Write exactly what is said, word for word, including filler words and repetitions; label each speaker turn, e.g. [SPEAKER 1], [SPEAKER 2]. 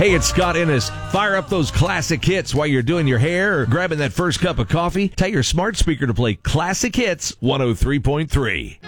[SPEAKER 1] Hey, it's Scott Ennis. Fire up those classic hits while you're doing your hair or grabbing that first cup of coffee. Tell your smart speaker to play Classic Hits one oh three point three.